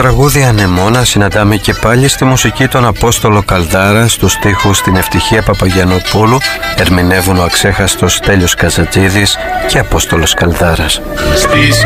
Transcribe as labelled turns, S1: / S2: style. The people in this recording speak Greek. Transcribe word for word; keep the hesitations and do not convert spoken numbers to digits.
S1: τραγούδι Ανεμόνα συναντάμε και πάλι στη μουσική τον Απόστολο Καλδάρα, στους στίχους την Ευτυχία Παπαγιαννοπούλου, ερμηνεύουν ο αξέχαστος Στέλιος Καζατζίδης και Απόστολος Καλδάρας.